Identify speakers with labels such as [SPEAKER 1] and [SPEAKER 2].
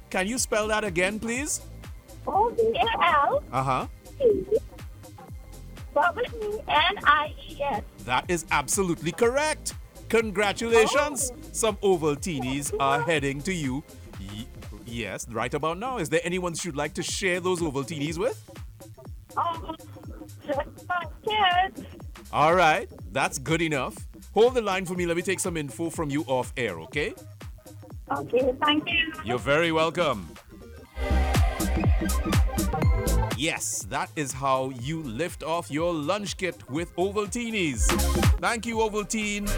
[SPEAKER 1] Can you spell that again, please?
[SPEAKER 2] OVAL
[SPEAKER 1] Uh-huh.
[SPEAKER 2] WENIES.
[SPEAKER 1] That is absolutely correct. Congratulations.
[SPEAKER 2] Oh.
[SPEAKER 1] Some Ovaltinis are heading to you. Yes, right about now. Is there anyone you'd like to share those Ovaltinis with?
[SPEAKER 2] Just my kids.
[SPEAKER 1] All right, that's good enough. Hold the line for me. Let me take some info from you off air, okay?
[SPEAKER 2] Okay, thank you.
[SPEAKER 1] You're very welcome. Yes, that is how you lift off your lunch kit with Ovaltinis. Thank you, Ovaltine.